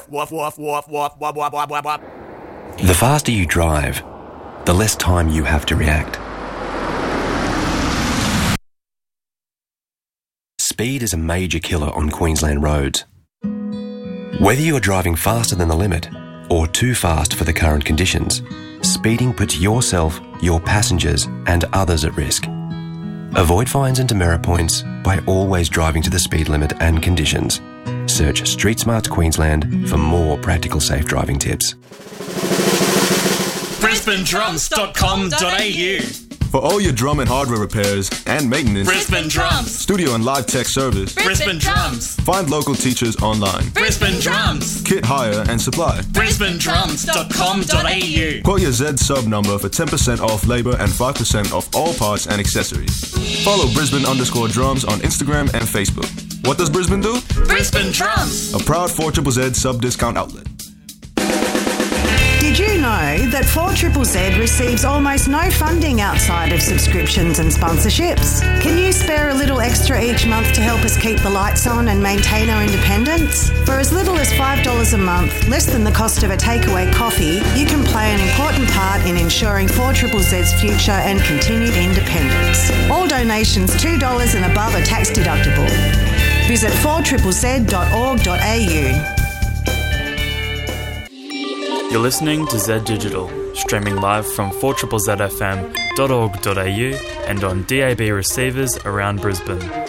The faster you drive, the less time you have to react. Speed is a major killer on Queensland roads. Whether you are driving faster than the limit or too fast for the current conditions, speeding puts yourself, your passengers and others at risk. Avoid fines and demerit points by always driving to the speed limit and conditions. Search Street Smarts Queensland for more practical safe driving tips. BrisbaneDrums.com.au. For all your drum and hardware repairs and maintenance, Brisbane Drums. studio and live tech service, Brisbane Drums. find local teachers online, Brisbane Drums. kit hire and supply. BrisbaneDrums.com.au. Quote your Z sub number for 10% off labour and 5% off all parts and accessories. Follow Brisbane_drums on Instagram and Facebook. What does Brisbane do? Brisbane Drums. A proud 4ZZZ sub discount outlet. Did you know that 4ZZZ receives almost no funding outside of subscriptions and sponsorships? Can you spare a little extra each month to help us keep the lights on and maintain our independence? For as little as $5 a month, less than the cost of a takeaway coffee, you can play an important part in ensuring 4ZZZ's future and continued independence. All donations $2 and above are tax deductible. Visit 4ZZZ.org.au. You're listening to Z Digital, streaming live from 4ZZZFM.org.au and on DAB receivers around Brisbane.